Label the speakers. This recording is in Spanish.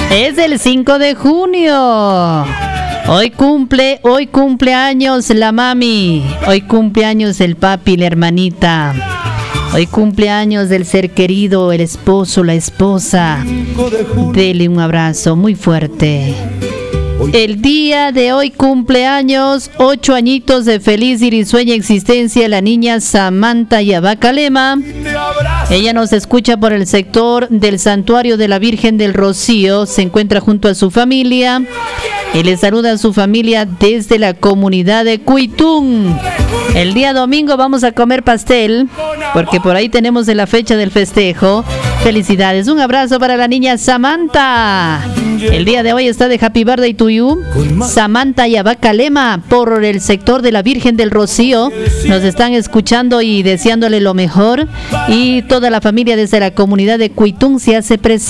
Speaker 1: Es el 5 de junio. Hoy cumple años la mami. Hoy cumple años el papi, la hermanita. Hoy cumple años del ser querido, el esposo, la esposa. Dele un abrazo muy fuerte. El día de hoy cumpleaños, 8 añitos de feliz y risueña existencia, la niña Samantha Yabacalema. Ella nos escucha por el sector del Santuario de la Virgen del Rocío. Se encuentra junto a su familia y le saluda a su familia desde la comunidad de Cuitún. El día domingo vamos a comer pastel, porque por ahí tenemos la fecha del festejo. Felicidades, un abrazo para la niña Samantha. El día de hoy está de Happy Birthday to you, Samantha Yabacalema, por el sector de la Virgen del Rocío. Nos están escuchando y deseándole lo mejor. Y toda la familia desde la comunidad de Cuitún se hace presente.